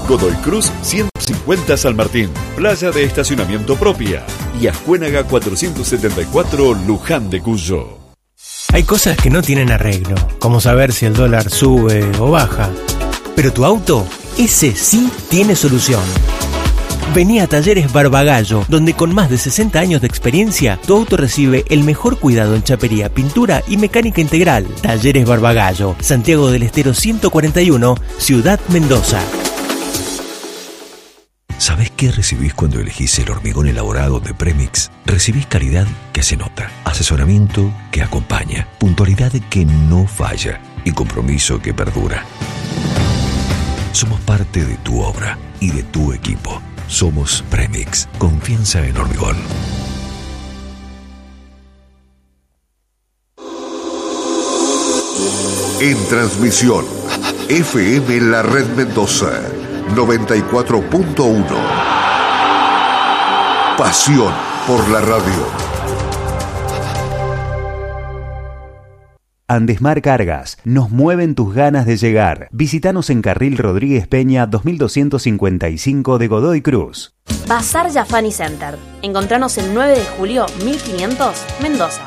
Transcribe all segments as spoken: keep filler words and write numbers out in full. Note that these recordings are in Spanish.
Godoy Cruz ciento cincuenta San Martín, playa de estacionamiento propia, y Ascuénaga cuatrocientos setenta y cuatro Luján de Cuyo. Hay cosas que no tienen arreglo, como saber si el dólar sube o baja. Pero tu auto, ese sí tiene solución. Vení a Talleres Barbagallo, donde con más de sesenta años de experiencia, tu auto recibe el mejor cuidado en chapería, pintura y mecánica integral. Talleres Barbagallo, Santiago del Estero ciento cuarenta y uno, Ciudad Mendoza. ¿Sabés qué recibís cuando elegís el hormigón elaborado de Premix? Recibís calidad que se nota, asesoramiento que acompaña, puntualidad que no falla y compromiso que perdura. Somos parte de tu obra y de tu equipo. Somos Premix. Confianza en hormigón. En transmisión, F M La Red Mendoza, noventa y cuatro punto uno. Pasión por la radio. Andesmar Cargas, nos mueven tus ganas de llegar. Visítanos en Carril Rodríguez Peña dos mil doscientos cincuenta y cinco de Godoy Cruz. Bazar Jafani Center. Encontranos el nueve de julio mil quinientos, Mendoza.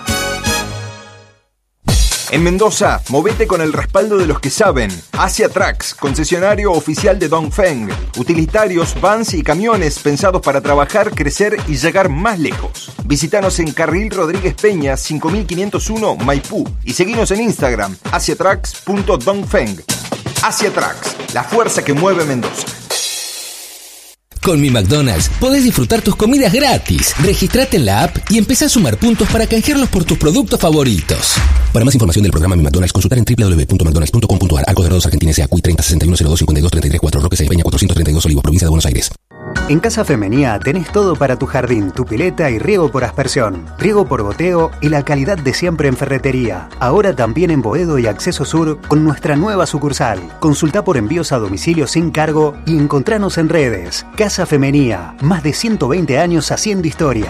En Mendoza, movete con el respaldo de los que saben. Asia Trucks, concesionario oficial de Dongfeng. Utilitarios, vans y camiones pensados para trabajar, crecer y llegar más lejos. Visítanos en Carril Rodríguez Peña cinco mil quinientos uno, Maipú. Y seguinos en Instagram, asiatrucks punto dongfeng. Asia Trucks, la fuerza que mueve Mendoza. Con Mi McDonald's podés disfrutar tus comidas gratis. Registrate en la app y empezá a sumar puntos para canjearlos por tus productos favoritos. Para más información del programa Mi McDonald's, consultar en doble u doble u doble u punto mcdonalds punto com punto a r. Arcos Dorados Argentina S A. C U I treinta sesenta y uno cero dos cincuenta y dos treinta y tres cuatro. Roque seis Peña cuatrocientos treinta y dos Olivos, provincia de Buenos Aires. En Casa Femenía tenés todo para tu jardín, tu pileta y riego por aspersión, riego por goteo y la calidad de siempre en ferretería. Ahora también en Boedo y Acceso Sur con nuestra nueva sucursal. Consultá por envíos a domicilio sin cargo y encontranos en redes. Casa Femenía, más de ciento veinte años haciendo historia.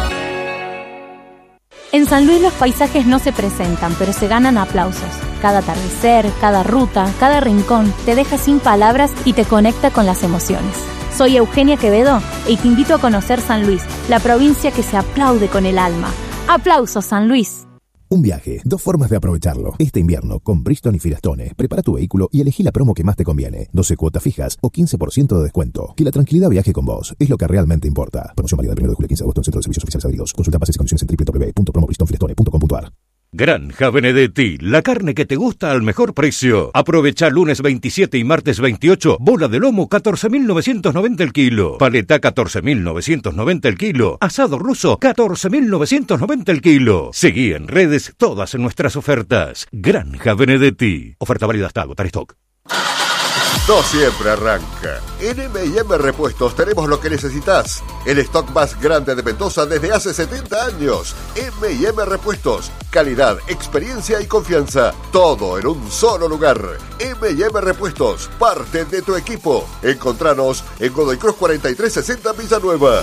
En San Luis los paisajes no se presentan, pero se ganan aplausos. Cada atardecer, cada ruta, cada rincón te deja sin palabras y te conecta con las emociones. Soy Eugenia Quevedo y te invito a conocer San Luis, la provincia que se aplaude con el alma. ¡Aplausos, San Luis! Un viaje, dos formas de aprovecharlo. Este invierno, con Bridgestone y Firestone, prepara tu vehículo y elegí la promo que más te conviene. doce cuotas fijas o quince por ciento de descuento. Que la tranquilidad viaje con vos. Es lo que realmente importa. Promoción válida del primero de julio al quince de agosto en Centro de Servicios Oficiales Adheridos. Consulta bases y condiciones en doble u doble u doble u punto promo bridgestone firestone punto com punto a r. Granja Benedetti, la carne que te gusta al mejor precio. Aprovecha lunes veintisiete y martes veintiocho, bola de lomo catorce mil novecientos noventa el kilo, paleta catorce mil novecientos noventa el kilo, asado ruso catorce mil novecientos noventa el kilo. Seguí en redes todas nuestras ofertas. Granja Benedetti. Oferta válida hasta agotar stock. No siempre arranca. En M y M Repuestos tenemos lo que necesitas. El stock más grande de Mendoza desde hace setenta años. M y M Repuestos. Calidad, experiencia y confianza. Todo en un solo lugar. M y M Repuestos. Parte de tu equipo. Encontranos en Godoy Cruz cuarenta y tres sesenta Villanueva.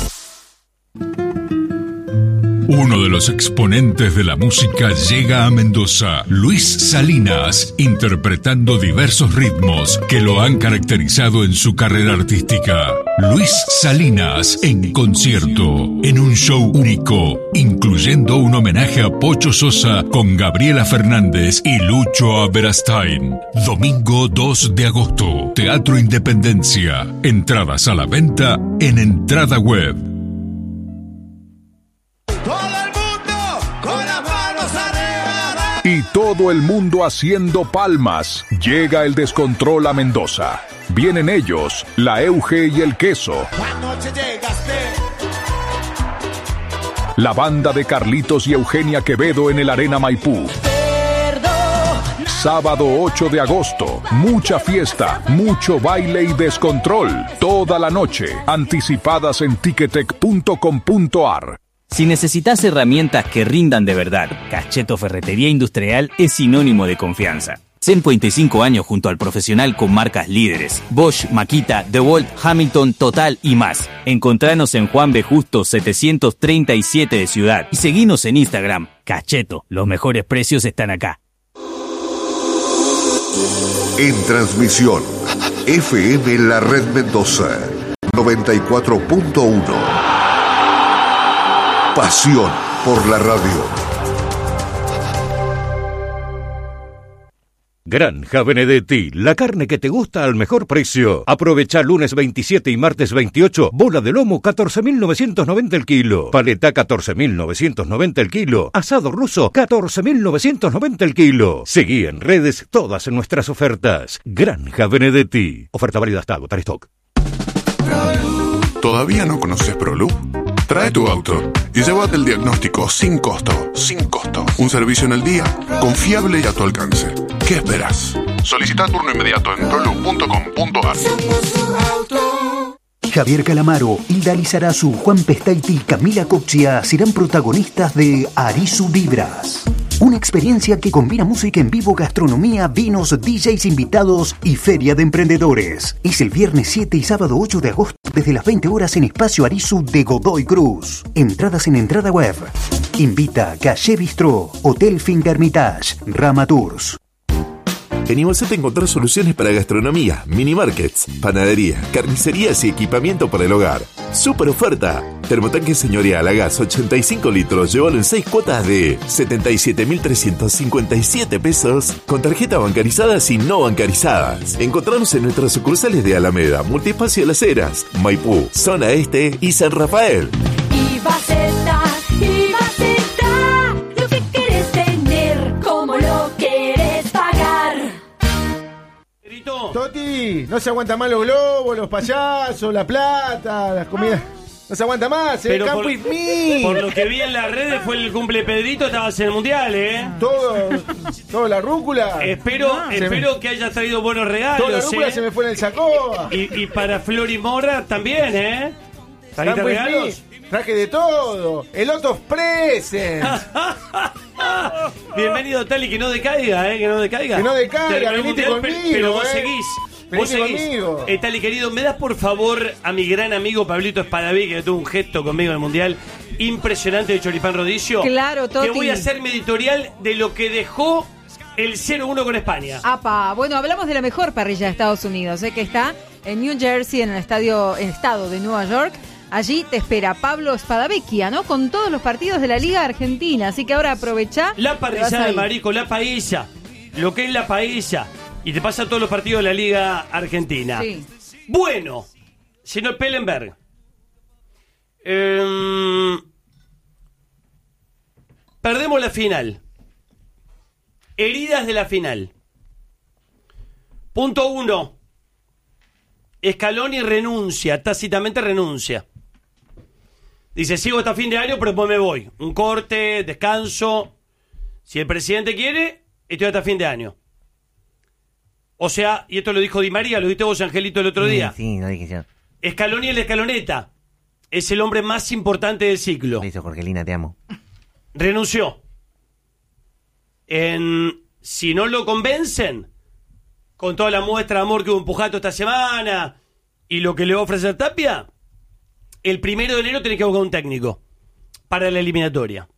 Uno de los exponentes de la música llega a Mendoza, Luis Salinas, interpretando diversos ritmos que lo han caracterizado en su carrera artística. Luis Salinas en concierto, en un show único, incluyendo un homenaje a Pocho Sosa con Gabriela Fernández y Lucho Aberastain. Domingo dos de agosto, Teatro Independencia. Entradas a la venta en Entrada Web. Y todo el mundo haciendo palmas. Llega el descontrol a Mendoza. Vienen ellos, la Euge y el Queso. La banda de Carlitos y Eugenia Quevedo en el Arena Maipú. Sábado ocho de agosto, mucha fiesta, mucho baile y descontrol. Toda la noche, anticipadas en ticketek punto com punto a r. Si necesitas herramientas que rindan de verdad, Cacheto Ferretería Industrial es sinónimo de confianza. ciento cinco años junto al profesional con marcas líderes. Bosch, Makita, DeWalt, Hamilton, Total y más. Encontranos en Juan B. Justo setecientos treinta y siete de Ciudad. Y seguinos en Instagram. Cacheto, los mejores precios están acá. En transmisión, F M La Red Mendoza, noventa y cuatro punto uno. Pasión por la radio. Granja Benedetti, la carne que te gusta al mejor precio. Aprovecha lunes veintisiete y martes veintiocho, bola de lomo catorce mil novecientos noventa el kilo, paleta catorce mil novecientos noventa el kilo, asado ruso catorce mil novecientos noventa el kilo. Seguí en redes todas nuestras ofertas. Granja Benedetti. Oferta válida hasta agotar stock. ¿Todavía no conoces ProLoop? Trae tu auto y llévate el diagnóstico sin costo. Sin costo. Un servicio en el día, confiable y a tu alcance. ¿Qué esperas? Solicita turno inmediato en proloop punto com punto a r. Javier Calamaro, Hilda Lizarazu, Juan Pestaiti y Camila Coccia serán protagonistas de Arisu Vibras. Una experiencia que combina música en vivo, gastronomía, vinos, D Js invitados y feria de emprendedores. Es el viernes siete y sábado ocho de agosto desde las veinte horas en Espacio Arisu de Godoy Cruz. Entradas en entrada web. Invita Calle Bistró, Hotel Fingermitage, Rama Tours. En Imoset encontrar soluciones para gastronomía, mini markets, panadería, carnicerías y equipamiento para el hogar. ¡Super oferta! Termotanque señorial a gas ochenta y cinco litros, llévalo en seis cuotas de setenta y siete mil trescientos cincuenta y siete pesos con tarjeta bancarizadas y no bancarizadas. Encontrarnos en nuestras sucursales de Alameda, Multiespacio Las Heras, Maipú, Zona Este y San Rafael. Ibaceta, Ibaceta, lo que querés tener, como lo querés pagar. Toti, no se aguanta más los globos, los payasos, la plata, las comidas. No se aguanta más, ¿eh? Pero Come por, with me. por lo que vi en las redes fue el cumple de Pedrito, estabas en el mundial, ¿eh? Todo, todo la rúcula. Espero, Ah, espero me... que hayas traído buenos regalos. Toda la rúcula ¿eh? se me fue en el saco. Y, y para Flor y Mora también, ¿eh? ¿Trajiste Come with regalos? me. Traje de todo. El lot of presents. Bienvenido, Tali, que no decaiga, ¿eh? Que no decaiga. Que no decaiga, Terminó el venite mundial, conmigo, pero, pero vos eh. seguís. Vos Venite seguís. conmigo. Eh, Tali, querido, ¿me das por favor a mi gran amigo Pablito Espadaví, que tuvo un gesto conmigo en el mundial impresionante de Choripán Rodicio? Claro, Toti. Que voy a hacer mi editorial de lo que dejó el cero uno con España. Apa, bueno, hablamos de la mejor parrilla de Estados Unidos, ¿eh? Que está en New Jersey, en el estadio, en el estado de Nueva York. Allí te espera Pablo Spadavecchia, ¿no? Con todos los partidos de la Liga Argentina. Así que ahora aprovecha. La parrilla de marico, la paella. Lo que es la paella. Y te pasa todos los partidos de la Liga Argentina. Sí. Bueno, señor Pellenberg. Eh, perdemos la final. Heridas de la final. Punto uno. Scaloni renuncia, tácitamente renuncia. Dice, sigo hasta fin de año, pero después me voy. Un corte, descanso. Si el presidente quiere, estoy hasta fin de año. O sea, y esto lo dijo Di María, lo dijiste vos, Angelito, el otro día. Sí, sí, lo dije yo. Scaloni en la escaloneta. Es el hombre más importante del ciclo. Lo hizo Jorgelina, te amo. Renunció. En, si no lo convencen, con toda la muestra de amor que hubo en Pujato esta semana y lo que le va a ofrecer Tapia, el primero de enero tiene que buscar un técnico para la eliminatoria.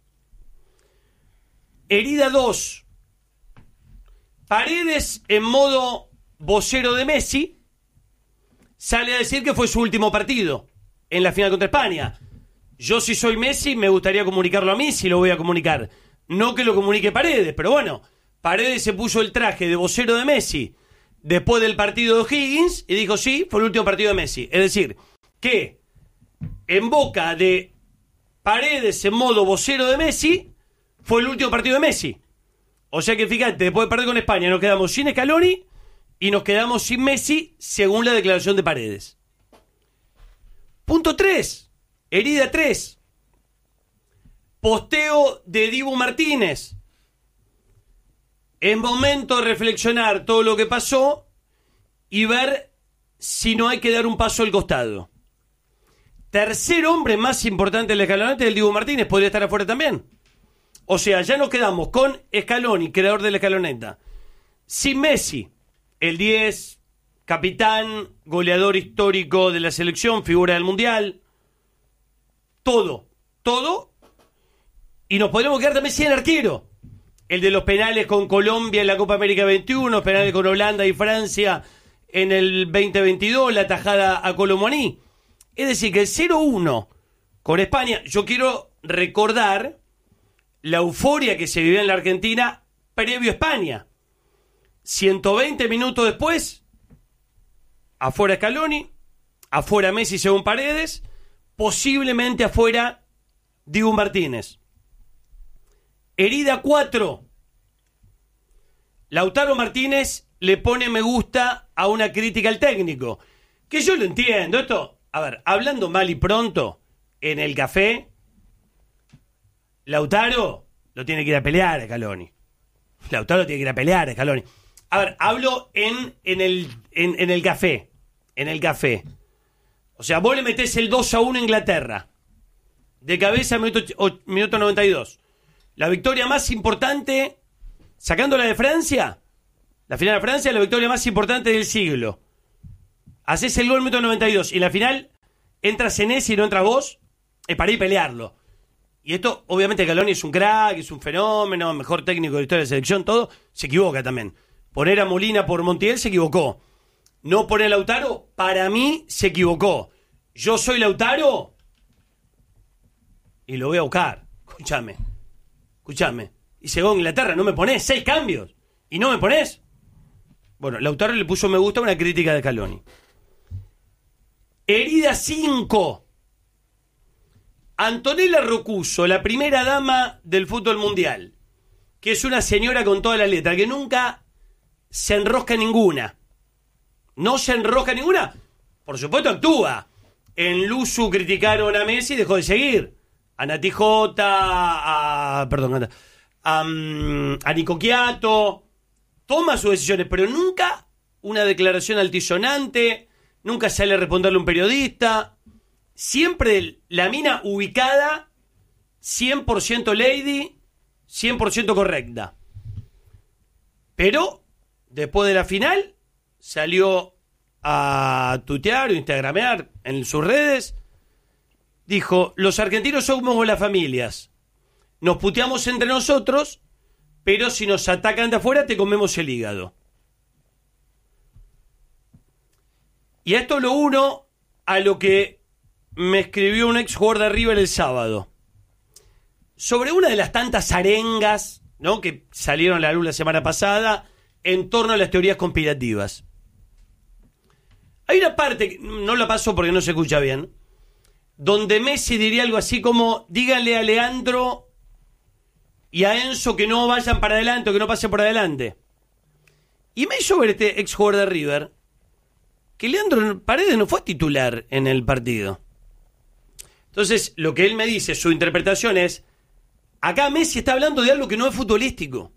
Herida dos. Paredes, en modo vocero de Messi, sale a decir que fue su último partido en la final contra España. Yo, si soy Messi, me gustaría comunicarlo a mí, si lo voy a comunicar. No que lo comunique Paredes, pero bueno, Paredes se puso el traje de vocero de Messi después del partido de O'Higgins y dijo, sí, fue el último partido de Messi. Es decir, que en boca de Paredes en modo vocero de Messi, fue el último partido de Messi. O sea que fíjate, después de perder con España nos quedamos sin Scaloni y nos quedamos sin Messi, según la declaración de Paredes. Punto tres. Herida tres. Posteo de Dibu Martínez. Es momento de reflexionar todo lo que pasó y ver si no hay que dar un paso al costado. Tercer hombre más importante del escalonete del Dibu Martínez, podría estar afuera también. O sea, ya nos quedamos con Scaloni, creador de la escaloneta, sin Messi, el diez, capitán, goleador histórico de la selección, figura del Mundial, todo, todo, y nos podremos quedar también sin arquero. El de los penales con Colombia en la Copa América veintiuno, penales con Holanda y Francia en el veinte veintidós, la tajada a Colomboní. Es decir, que el cero uno con España, yo quiero recordar la euforia que se vivió en la Argentina previo a España. ciento veinte minutos después, afuera Scaloni, afuera Messi según Paredes, posiblemente afuera Dibu Martínez. Herida cuatro. Lautaro Martínez le pone me gusta a una crítica al técnico. Que yo lo entiendo. Esto, a ver, hablando mal y pronto, en el café, Lautaro lo tiene que ir a pelear a Scaloni. Lautaro tiene que ir a pelear a Scaloni. A ver, hablo en, en, el, en, en el café. En el café. O sea, vos le metés el dos a uno a Inglaterra. De cabeza, minuto, minuto noventa y dos. La victoria más importante, sacándola de Francia, la final de Francia, la victoria más importante del siglo. Haces el gol minuto noventa y dos y en la final entras en ese y no entras vos, es para ir a pelearlo. Y esto, obviamente, Scaloni es un crack, es un fenómeno, mejor técnico de la historia de la selección, todo, se equivoca también. Poner a Molina por Montiel se equivocó. No poner a Lautaro, para mí, se equivocó. Yo soy Lautaro y lo voy a buscar. Escúchame. Escúchame. Y según Inglaterra, no me ponés seis cambios. ¿Y no me ponés? Bueno, Lautaro le puso me gusta a una crítica de Scaloni. Herida cinco. Antonella Roccuzzo, la primera dama del fútbol mundial, que es una señora con toda la letra, que nunca se enrosca ninguna. No se enrosca ninguna. Por supuesto actúa. En Luzu criticaron a Messi y dejó de seguir. A Nati Jota, a... Perdón, a, um, a Nico Quiato. Toma sus decisiones, pero nunca una declaración altisonante. Nunca sale a responderle a un periodista. Siempre la mina ubicada, cien por ciento lady, cien por ciento correcta. Pero, después de la final, salió a tuitear o instagramear en sus redes. Dijo, los argentinos somos las familias. Nos puteamos entre nosotros, pero si nos atacan de afuera te comemos el hígado. Y a esto lo uno a lo que me escribió un ex jugador de River el sábado. Sobre una de las tantas arengas, ¿no?, que salieron a la luz la semana pasada en torno a las teorías conspirativas. Hay una parte, no la paso porque no se escucha bien, donde Messi diría algo así como, díganle a Leandro y a Enzo que no vayan para adelante o que no pasen por adelante. Y me hizo ver este ex jugador de River que Leandro Paredes no fue titular en el partido. Entonces, lo que él me dice, su interpretación es, acá Messi está hablando de algo que no es futbolístico.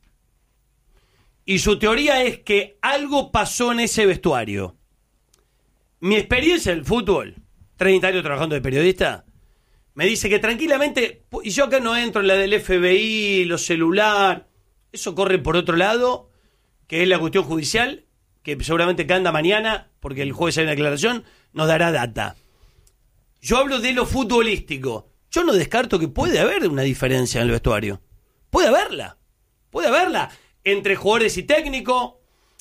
Y su teoría es que algo pasó en ese vestuario. Mi experiencia en el fútbol, treinta años trabajando de periodista, me dice que tranquilamente, y yo acá no entro en la del F B I, los celular, eso corre por otro lado, que es la cuestión judicial, que seguramente que anda mañana, porque el jueves hay una declaración, nos dará data. Yo hablo de lo futbolístico. Yo no descarto que puede haber una diferencia en el vestuario. Puede haberla. Puede haberla. Entre jugadores y técnico,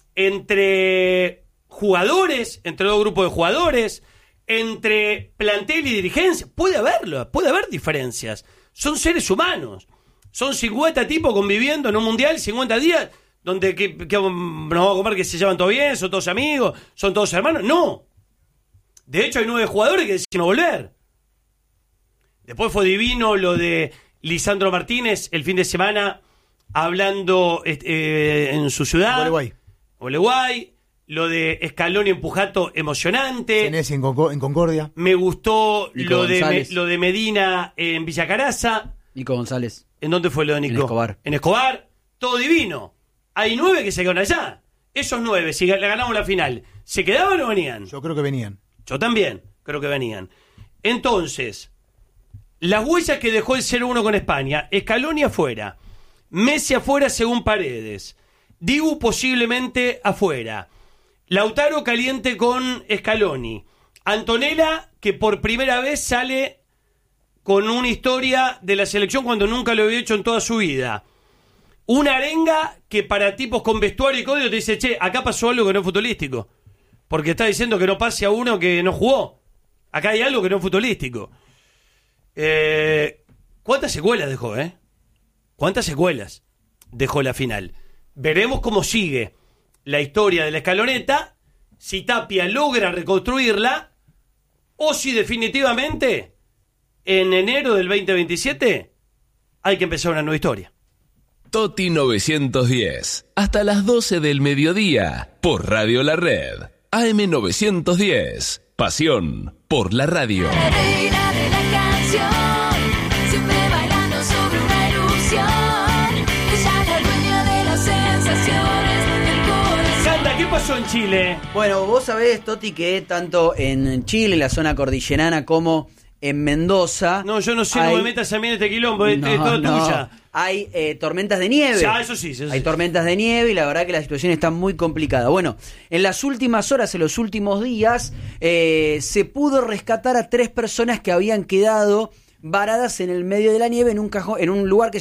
entre jugadores, entre dos grupos de jugadores, entre plantel y dirigencia. Puede haberlo. Puede haber diferencias. Son seres humanos. Son cincuenta tipos conviviendo en un mundial, cincuenta días, donde que, que nos vamos a comer que se llevan todos bien, son todos amigos, son todos hermanos. No. De hecho, hay nueve jugadores que deciden no volver. Después fue divino lo de Lisandro Martínez el fin de semana hablando eh, en su ciudad. Uruguay. Uruguay. Lo de Scaloni en Pujato, emocionante. Senesi en, Conco- en Concordia. Me gustó Nico lo de, González. me, lo de Medina en Villa Caraza. Nico González. ¿En dónde fue lo de Nico? En Escobar. En Escobar. Todo divino. Hay nueve que se quedaron allá. Esos nueve, si le ganamos la final, ¿se quedaban o venían? Yo creo que venían. Yo también creo que venían. Entonces, las huellas que dejó el cero uno con España, Scaloni afuera, Messi afuera según Paredes, Dibu posiblemente afuera, Lautaro caliente con Scaloni, Antonella que por primera vez sale con una historia de la selección cuando nunca lo había hecho en toda su vida, una arenga que para tipos con vestuario y código te dice, che, acá pasó algo que no es futbolístico. porque está diciendo que no pase a uno que no jugó. Acá hay algo que no es futbolístico. Eh, ¿Cuántas secuelas dejó, eh? ¿Cuántas secuelas dejó la final? Veremos cómo sigue la historia de la escaloneta, si Tapia logra reconstruirla, o si definitivamente en enero del veinte veintisiete hay que empezar una nueva historia. Toti novecientos diez, hasta las doce del mediodía, por Radio La Red. A M novecientos diez, pasión por la radio. La reina de la canción, siempre bailando sobre una ilusión. Ella es la dueña de las sensaciones del corazón. Santa, ¿qué pasó en Chile? Bueno, vos sabés, Toti, que tanto en Chile, en la zona cordillerana, como en Mendoza... No, yo no sé, hay... no me metas a mí en este quilombo, es, No, es todo no. tuya. Hay eh, tormentas de nieve. Ya, eso sí, eso Hay sí. tormentas de nieve y la verdad que la situación está muy complicada. Bueno, en las últimas horas, en los últimos días, eh, se pudo rescatar a tres personas que habían quedado varadas en el medio de la nieve en un cajón, en un lugar que